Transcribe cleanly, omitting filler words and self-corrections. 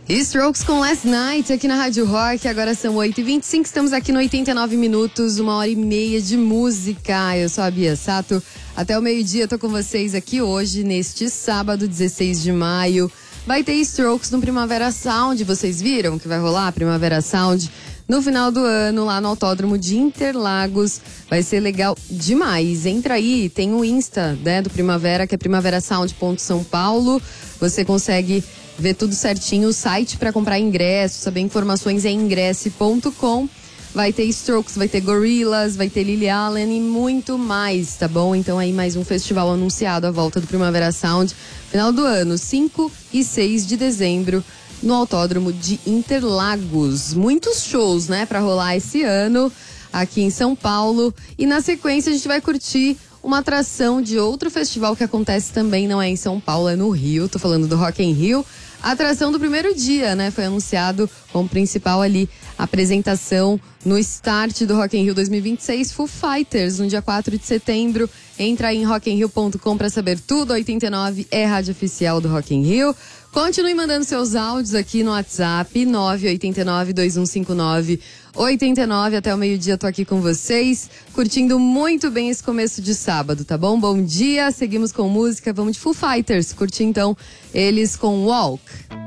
Strokes com Last Night aqui na Rádio Rock. Agora são 8h25, estamos aqui no 89 minutos, 1h30 de música. Eu sou a Bia Sato. Até o meio-dia tô com vocês aqui hoje, neste sábado, 16 de maio. Vai ter Strokes no Primavera Sound. Vocês viram que vai rolar Primavera Sound no final do ano, lá no Autódromo de Interlagos. Vai ser legal demais. Entra aí, tem o Insta, né, do Primavera, que é primaverasound.são Paulo. Você consegue ver tudo certinho, o site para comprar ingressos, saber informações é ingresse.com. Vai ter Strokes, vai ter Gorillaz, vai ter Lily Allen e muito mais, tá bom? Então aí mais um festival anunciado, a volta do Primavera Sound, final do ano, 5 e 6 de dezembro, no Autódromo de Interlagos. Muitos shows, né, para rolar esse ano aqui em São Paulo. E na sequência a gente vai curtir uma atração de outro festival que acontece também, não é em São Paulo, é no Rio. Tô falando do Rock in Rio. A atração do primeiro dia, né? Foi anunciado como principal ali a apresentação no start do Rock in Rio 2026, Foo Fighters, no dia 4 de setembro. Entra aí em rockinrio.com para saber tudo. 89 é rádio oficial do Rock in Rio. Continue mandando seus áudios aqui no WhatsApp, 989-2159-89. Até o meio-dia tô aqui com vocês, curtindo muito bem esse começo de sábado, tá bom? Bom dia, seguimos com música, vamos de Foo Fighters. Curtir então eles com Walk.